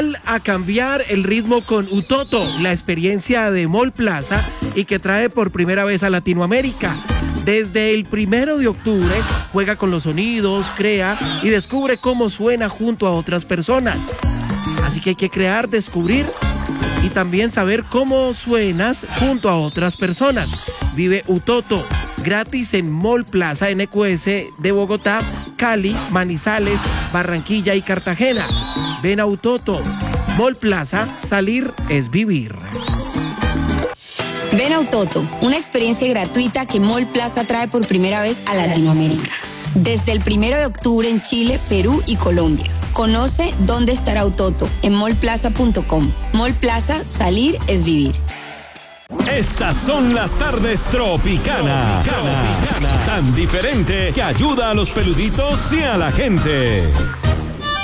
Sal a cambiar el ritmo con Utoto, la experiencia de Mall Plaza y que trae por primera vez a Latinoamérica. Desde el 1 de octubre juega con los sonidos, crea y descubre cómo suena junto a otras personas. Así que hay que crear, descubrir y también saber cómo suenas junto a otras personas. Vive Utoto gratis en Mall Plaza NQS de Bogotá, Cali, Manizales, Barranquilla y Cartagena. Ven a Utoto. Mall Plaza, salir es vivir. Ven a Utoto, una experiencia gratuita que Mall Plaza trae por primera vez a Latinoamérica. Desde el 1 de octubre en Chile, Perú y Colombia. Conoce dónde estará Utoto en mallplaza.com. Mall Plaza, salir es vivir. Estas son las tardes Tropicana. Tan diferente que ayuda a los peluditos y a la gente.